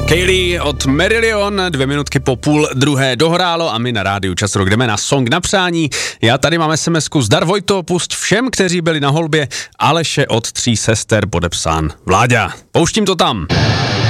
Kaylee od Marillion, 2 minutky po 11:30 dohrálo a my na rádiu Čas Rock jdeme na song na přání. Já tady mám SMS-ku zdar Vojto, pusť všem, kteří byli na holbě Aleše od 3 sester, podepsán Vláďa. Pouštím to tam.